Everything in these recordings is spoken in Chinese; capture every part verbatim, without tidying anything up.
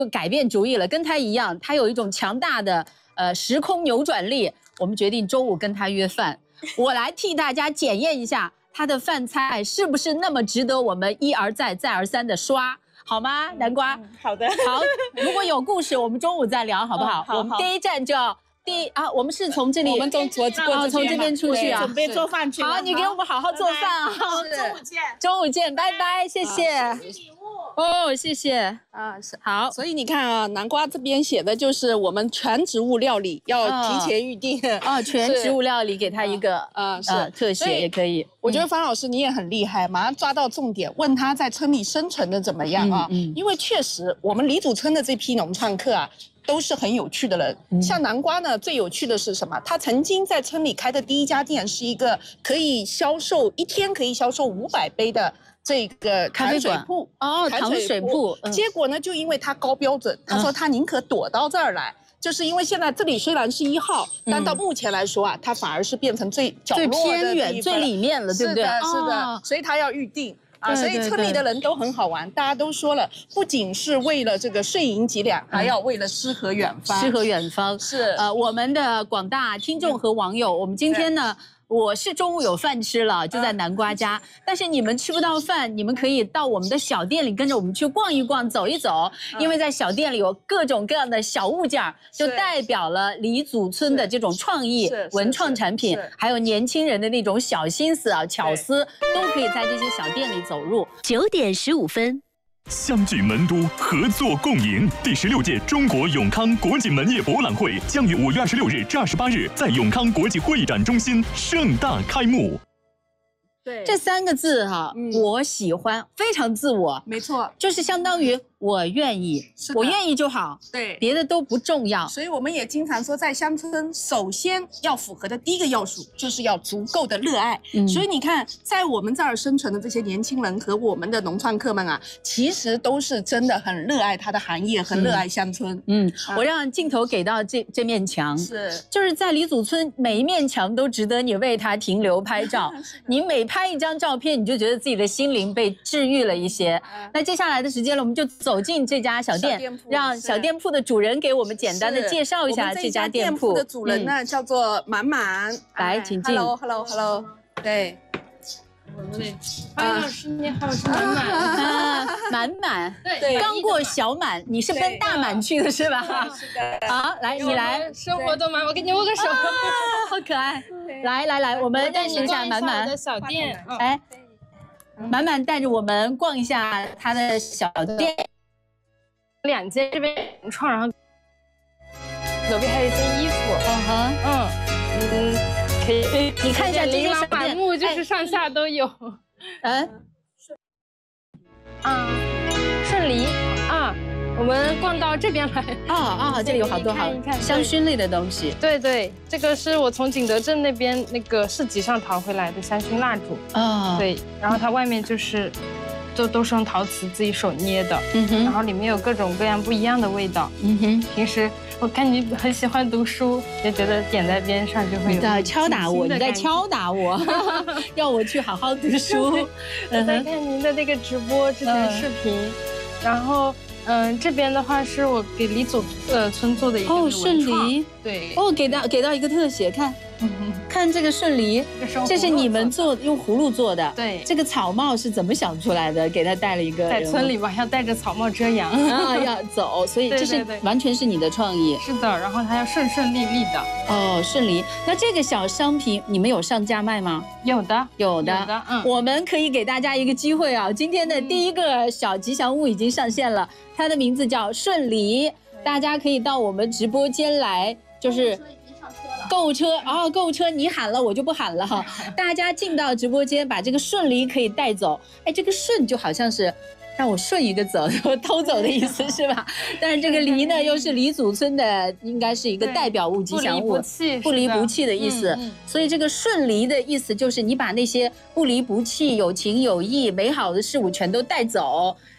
改变主意了，跟他一样，他有一种强大的呃时空扭转力。我们决定周五跟他约饭，我来替大家检验一下他的饭菜是不是那么值得我们一而再再而三的刷。 好吗，南瓜？ 嗯、好的， 好。如果有故事，我们中午再聊，好不好？ 哦、好好我们第一站就要第啊，我们是从这里， 我们从左啊，从这边出去啊， 准备做饭去。 好，你给我们好好做饭啊。 好，中午见， 中午见，拜拜，谢谢。哦，谢谢啊，是好。 所以你看啊，南瓜这边写的就是我们全植物料理要提前预定啊，全植物料理给他一个啊是特写也可以。 我觉得方老师你也很厉害，马上抓到重点，问他在村里生存的怎么样啊？嗯嗯、因为确实我们黎祖村的这批农创客啊，都是很有趣的人。嗯、像南瓜呢，最有趣的是什么？他曾经在村里开的第一家店是一个可以销售一天可以销售五百杯的这个糖水铺哦，糖水铺。 嗯、结果呢，就因为他高标准，他说他宁可躲到这儿来。 就是因为现在这里虽然是一号，但到目前来说啊，它反而是变成最角落的、 最偏远、最里面了，对不对？ 是的，是的，所以它要预定啊。所以村里的人都很好玩，大家都说了，不仅是为了这个碎银几两，还要为了诗和远方。 诗和远方是呃，我们的广大听众和网友，我们今天呢。 我是中午有饭吃了，就在南瓜家。但是你们吃不到饭，你们可以到我们的小店里跟着我们去逛一逛、走一走，因为在小店里有各种各样的小物件，就代表了黎祖村的这种创意文创产品，还有年轻人的那种小心思啊、巧思，都可以在这些小店里走入。 九点十五分。 相聚门都，合作共赢。第十六届中国永康国际门业博览会将于五月二十六日至二十八日在永康国际会展中心盛大开幕。 对，这三个字哈，嗯、我喜欢，非常自我。 没错， 就是相当于我愿意，我愿意就好， 对， 别的都不重要。 所以我们也经常说，在乡村，首先要符合的第一个要素就是要足够的热爱。嗯、所以你看，在我们这儿生存的这些年轻人和我们的农创客们啊，其实都是真的很热爱他的行业，很热爱乡村。 嗯，嗯啊、我让镜头给到这这面墙， 是， 就是在黎祖村每一面墙都值得你为它停留拍照。你每拍一张照片，你就觉得自己的心灵被治愈了一些。啊、那接下来的时间了，我们就走。 走进这家小店，小让小店铺的主人给我们简单的介绍一下这家店铺。 店铺的主人呢、嗯、叫做满满， 来，请进。 Hello，Hello，Hello， 对。 对，方老师你好，我是满满。 啊，满满，对，刚过小满，你是奔大满去的是吧？ 是的。 好，来，你来。 生活都满，我给你握个手。 好可爱。来来来，我们认识一下满满的小店。 哎，满满带着我们逛一下他的小店。 两间这边原创，然后隔壁还有一件衣服， 嗯哼，嗯嗯，可以， 你看一下这些小满目，就是上下都有， 嗯， 啊，顺梨啊，我们逛到这边来， 啊啊，这里有好多好香薰类的东西， 对对，这个是我从景德镇那边那个市集上淘回来的香薰蜡烛，啊，对，然后它外面就是。 都都是用陶瓷自己手捏的，嗯哼，然后里面有各种各样不一样的味道，嗯哼。平时我看你很喜欢读书，就觉得点在边上就会有。 你在敲打我，你在敲打我，要我去好好读书。 我在看您的那个直播之前视频，然后嗯，这边的话是我给黎祖呃村做的一个哦顺梨， 对， 哦给到给到一个特写，看。 看这个顺梨，这是你们做用葫芦做的。 对， 这个草帽是怎么想出来的？给他戴了一个。 在村里吧，要戴着草帽遮阳啊，要走，所以这是完全是你的创意。 是的，然后它要顺顺利利的。 哦，顺梨。那这个小商品你们有上架卖吗？ 有的， 有的。 有的，嗯。 我们可以给大家一个机会啊，今天的第一个小吉祥物已经上线了，它的名字叫顺梨，大家可以到我们直播间来，就是。 购物车啊、哦，购物车你喊了我就不喊了哈，大家进到直播间把这个顺梨可以带走，哎，这个顺就好像是让我顺一个走，偷走的意思是吧？但是这个梨呢，又是黎祖村的，应该是一个代表物、吉祥物， 不离不弃， 不离不弃的意思。嗯嗯、所以这个顺梨的意思就是你把那些不离不弃、有情有义、美好的事物全都带走。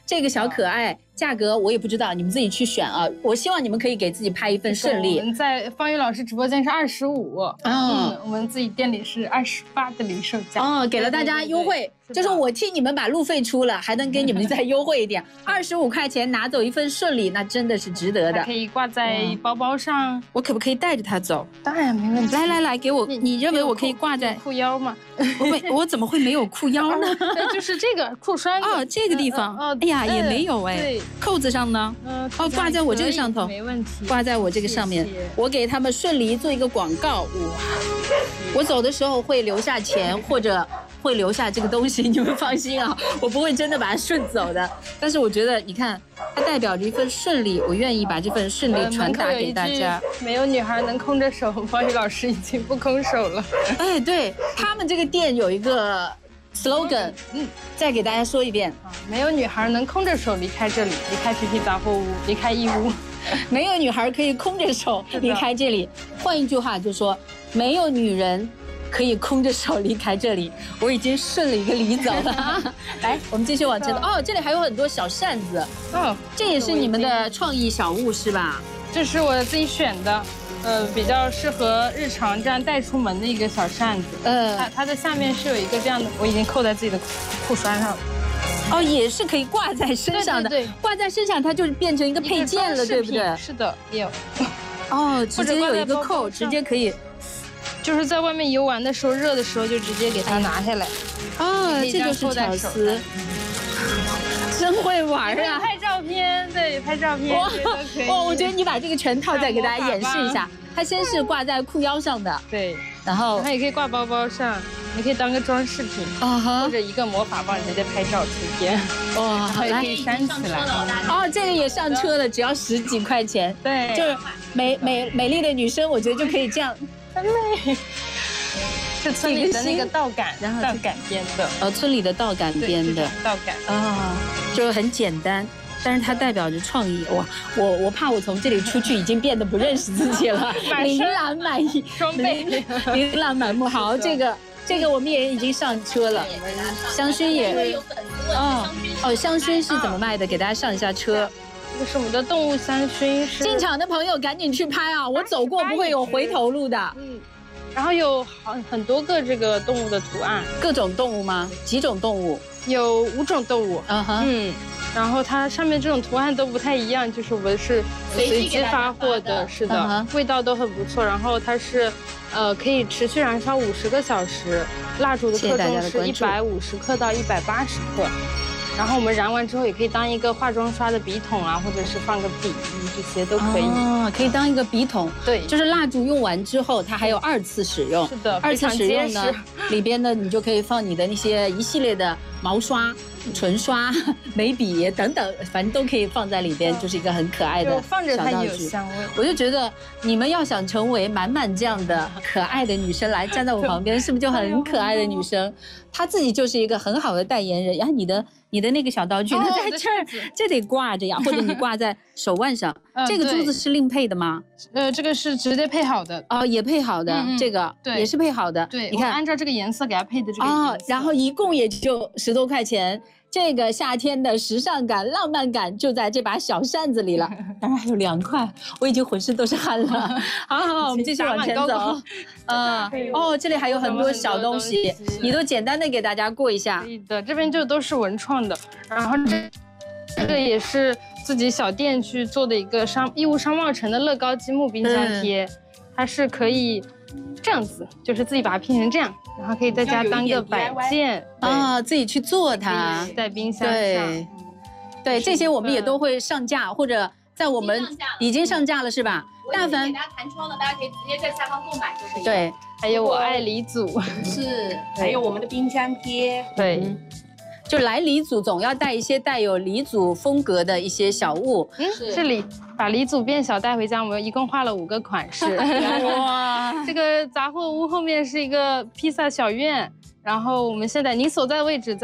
这个小可爱价格我也不知道，你们自己去选啊。我希望你们可以给自己拍一份顺利。 我们在方宇老师直播间是二十五，嗯，我们自己店里是二十八的零售价。 哦，给了大家优惠，就是我替你们把路费出了，还能给你们再优惠一点，二十五块钱拿走一份顺利，那真的是值得的。 可以挂在包包上， 我可不可以带着它走？ 当然没问题。 来来来，给我，你认为我可以挂在裤腰吗？ 我没，我怎么会没有裤腰呢？ 就是这个裤栓哦，这个地方。哦，哎呀，也没有哎。扣子上呢？ 嗯， 哦，挂在我这个上头， 没问题。 挂在我这个上面，我给他们顺利做一个广告。哇，我走的时候会留下钱或者会留下这个东西，你们放心啊，我不会真的把它顺走的。但是我觉得，你看，它代表着一份顺利，我愿意把这份顺利传达给大家。 没有女孩能空着手，方宇老师已经不空手了。 哎，对他们这个店有一个 slogan， 嗯，再给大家说一遍啊，没有女孩能空着手离开这里，离开皮皮杂货屋，离开义乌。 没有女孩可以空着手离开这里。换一句话就是说，没有女人可以空着手离开这里。我已经顺了一个梨走了。来，我们继续往前走。哦，这里还有很多小扇子。哦，这也是你们的创意小物是吧？ 这是我自己选的。呃，比较适合日常这样带出门的一个小扇子。呃，它它的下面是有一个这样的，我已经扣在自己的裤栓上了。 哦，也是可以挂在身上的。对，挂在身上它就变成一个配件了，对不对？ 是的，有。 哦，直接有一个扣，直接可以， 就是在外面游玩的时候，热的时候就直接给它拿下来。 哦，这就是巧思。真会玩啊！ 拍照片，对，拍照片。哇， 哇，我觉得你把这个全套再给大家演示一下。它先是挂在裤腰上的， 对， 然后它也可以挂包包上，你可以当个装饰品，啊哈，或者一个魔法棒直接拍照出片。哇，还可以扇起来。 哦，这个也上车了，只要十几块钱。 对， 就是美美美丽的女生，我觉得就可以这样。 很美。是村里的那个稻杆，然后稻杆编的。 呃，村里的稻杆编的。 稻杆。 啊，就是很简单，但是它代表着创意。哇，我我怕我从这里出去已经变得不认识自己了，琳琅满意， 双倍， 琳琅满目。好，这个这个我们也已经上车了，香薰也。哦哦，香薰是怎么卖的？给大家上一下车。 这是我们的动物香薰，是进场的朋友赶紧去拍啊！我走过不会有回头路的。嗯。 然后有很很多个这个动物的图案， 各种动物吗？几种动物？ 有五种动物。嗯哼，嗯，然后它上面这种图案都不太一样，就是我们是随机发货的，是的，味道都很不错。然后它是，呃，可以持续燃烧五十个小时，蜡烛的克重是一百五十克到一百八十克。然后我们燃完之后也可以当一个化妆刷的笔筒啊，或者是放个笔，这些都可以。哦， 可以当一个笔筒。 对， 就是蜡烛用完之后，它还有二次使用。 是的， 二次使用呢，里边呢你就可以放你的那些一系列的毛刷、唇刷、眉笔等等，反正都可以放在里边，就是一个很可爱的放着它也有香味。 我就觉得你们要想成为满满这样的可爱的女生，来站在我旁边，是不是就很可爱的女生？她自己就是一个很好的代言人。然后你的你的那个小道具呢，在这儿，这得挂着呀，或者你挂在手腕上。这个珠子是另配的吗？ 呃，这个是直接配好的。 哦，也配好的，这个也是配好的。 对， 你看按照这个颜色给它配的这个颜色。 哦，然后一共也就十多块钱。这个夏天的时尚感、浪漫感就在这把小扇子里了，当然还有凉快，我已经浑身都是汗了。好好好，我们继续往前走。啊，哦，这里还有很多小东西，你都简单的给大家过一下。 可以的，这边就都是文创的，然后这这个也是自己小店去做的一个商义乌商贸城的乐高积木冰箱贴，嗯、它是可以这样子，就是自己把它拼成这样。然后可以在家当个摆件啊，自己去做它， 在冰箱上。 对，对，这些我们也都会上架，或者在我们已经上架了是吧？ 大凡给大家弹窗了，大家可以直接在下方购买就可以。 对， 还有我爱李祖， 是，还有我们的冰箱贴。 对， 就来李祖总要带一些带有李祖风格的一些小物。 嗯，这里把李祖变小带回家，我们一共画了五个款式。哇，这个杂货屋后面是一个披萨小院，然后我们现在你所在的位置在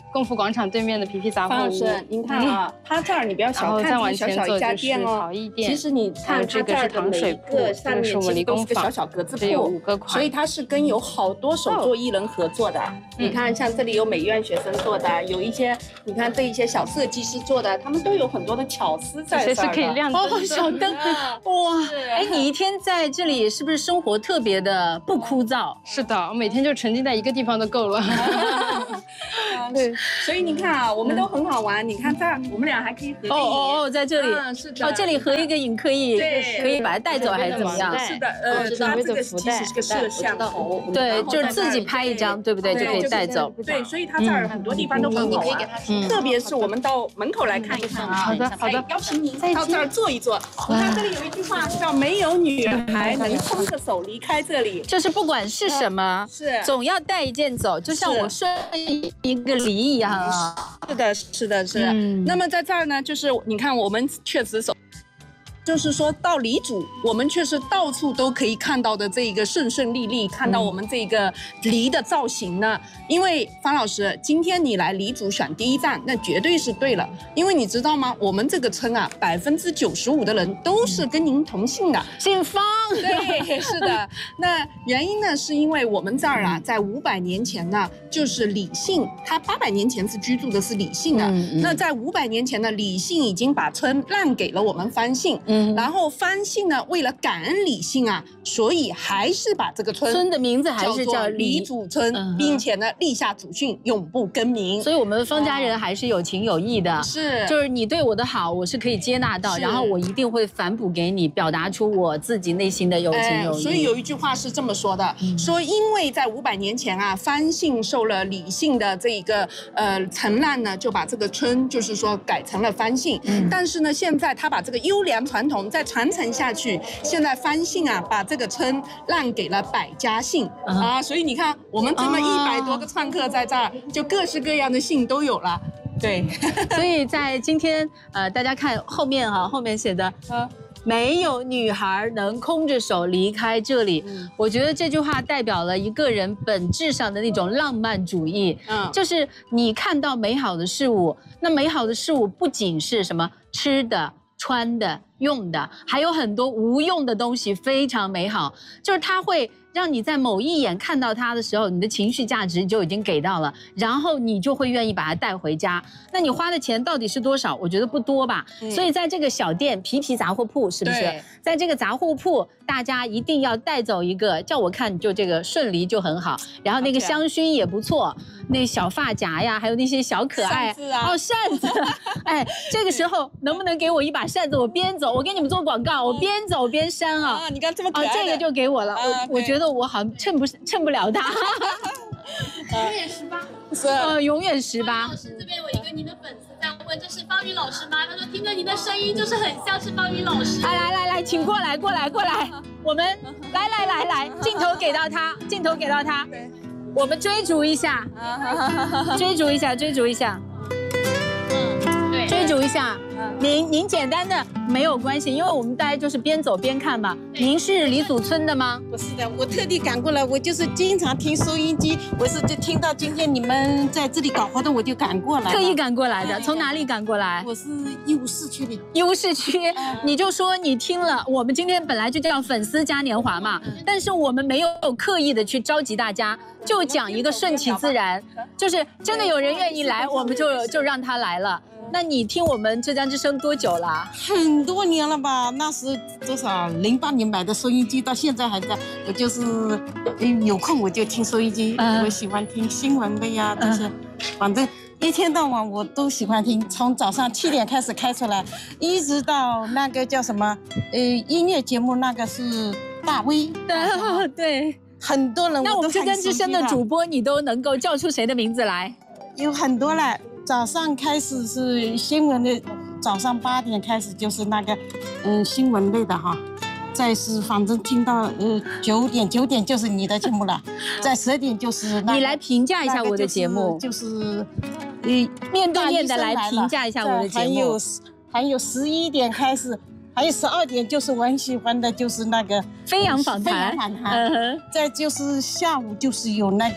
共福广场对面的皮皮杂货屋。 方老师，您看啊，它这儿你不要小看它小小一家店哦，其实你看它这儿的每一个上面其实都是个小小格子铺，所以它是跟有好多手作艺人合作的。你看，像这里有美院学生做的，有一些你看这一些小设计师做的，他们都有很多的巧思在这儿。 是可以亮灯哦，小灯，哇！哎，你一天在这里是不是生活特别的不枯燥？ 是的，我每天就沉浸在一个地方都够了。 对，所以你看啊，我们都很好玩。你看这儿，我们俩还可以合影。 哦哦哦，在这里， 是的。 哦，这里合一个影可以，可以把它带走还是怎么样？ 是的，呃，它这个其实是个摄像头， 对，就是自己拍一张，对不对？就可以带走。 对，所以它这儿很多地方都很好玩，特别是我们到门口来看一看啊。 好的，好的， 邀请您到这儿坐一坐。你看这里有一句话叫“没有女孩能空着手离开这里”， 就是不管是什么，是总要带一件走，就像我顺一个礼一样啊。 是的，是的，是的。那么在这儿呢，就是你看我们确实手。就是说到黎族，我们却是到处都可以看到的这一个顺顺利利，看到我们这个梨的造型呢。因为方老师，今天你来黎族选第一站，那绝对是对了。因为你知道吗？我们这个村啊，百分之九十五的人都是跟您同姓的， 姓方。 对，是的。那原因呢，是因为我们这儿啊，在五百年前呢，就是李姓，他八百年前是居住的是李姓的。嗯嗯、那在五百年前呢，李姓已经把村让给了我们方姓。嗯然后方姓呢，为了感恩李姓啊，所以还是把这个村村的名字还是叫黎祖村，嗯、并且呢立下祖训，永不更名。 所以我们方家人还是有情有义的， 是， 就是你对我的好，我是可以接纳到，然后我一定会反哺给你，表达出我自己内心的有情有义。 哎、所以有一句话是这么说的，嗯、说因为在五百年前啊，方姓受了李姓的这一个呃承让呢，就把这个村就是说改成了方姓。嗯、但是呢，现在他把这个优良传统再传承下去，现在方姓啊把这个村让给了百家姓、uh-huh. 啊，所以你看我们这么一百多个串客在这儿， uh-huh. 就各式各样的姓都有了。对， 所以在今天呃，大家看后面哈、啊，后面写的呃。没有女孩能空着手离开这里。嗯、我觉得这句话代表了一个人本质上的那种浪漫主义。嗯，就是你看到美好的事物，那美好的事物不仅是什么吃的、穿的、用的，还有很多无用的东西，非常美好。就是它会让你在某一眼看到它的时候，你的情绪价值就已经给到了，然后你就会愿意把它带回家。那你花的钱到底是多少？我觉得不多吧。嗯、所以在这个小店皮皮杂货铺，是不是？在这个杂货铺，大家一定要带走一个，叫我看就这个顺梨就很好，然后那个香薰也不错，那小发夹呀，还有那些小可爱。扇子啊！哦，扇子。哎，这个时候能不能给我一把扇子？我边走，我给你们做广告，我边走边扇啊！ 啊，你看这么可爱的。 哦，这个就给我了。我我觉得我好像衬不衬不了他。 永远十八。 是。 呃，永远十八。 老师这边有一个您的粉丝在问，这是方宇老师吗？他说听着您的声音就是很像是方宇老师。 来来来来，请过来过来过来，我们来来来来，镜头给到他，镜头给到他。对。我们追逐一下，追逐一下，追逐一下。嗯，对，追逐一下。您您简单的没有关系，因为我们大家就是边走边看嘛。您是黎祖村的吗？ 不是的，我特地赶过来，我就是经常听收音机，我是就听到今天你们在这里搞活动，我就赶过来。 特意赶过来的，从哪里赶过来？ 我是义乌市区的。 义乌市区，你就说你听了，我们今天本来就叫粉丝嘉年华嘛，但是我们没有刻意的去召集大家，就讲一个顺其自然，就是真的有人愿意来，我们就就让他来了。那你听我们浙江之声多久了？ 很多年了吧，那时多少？零八年买的收音机，到现在还在。我就是有空我就听收音机，嗯、我喜欢听新闻的呀，这些，嗯、反正一天到晚我都喜欢听。从早上七点开始开出来，一直到那个叫什么，呃，音乐节目那个是大 V。 对对， 很多人我都很熟悉的。 那我们浙江之声的主播，你都能够叫出谁的名字来？ 有很多了。早上开始是新闻的，早上八点开始就是那个，嗯，新闻类的哈。再是反正听到呃九点，九点就是你的节目了。再十点就是、那個、 你来评价一下我的节目， 就是，呃， 面对面的来评价一下我的节目。还有还有十一点开始，还有十二点就是我很喜欢的，就是那个飞扬访谈。 飞扬访谈。嗯、再就是下午就是有那个。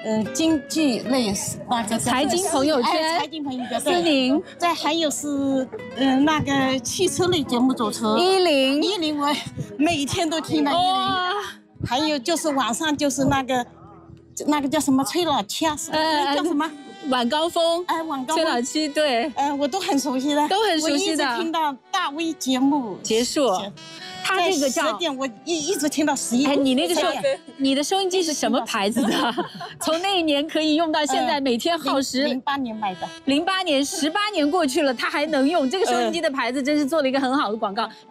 呃，经济类那个财经朋友圈， 财经朋友圈， 思宁， 再还有是呃那个汽车类节目主持， 一零一零我每天都听的一零，还有就是晚上就是那个那个叫什么崔老七啊，呃叫什么？ 晚高峰， 哎，晚高峰， 崔老七，对， 哎，我都很熟悉的， 都很熟悉的。 我一直听到大 V 节目结束，他这个叫十点，我一一直听到十一。 哎，你那个收，你的收音机是什么牌子的？从那一年可以用到现在，每天耗时。 零八年买的。 零八年，十八年过去了，它还能用。这个收音机的牌子真是做了一个很好的广告。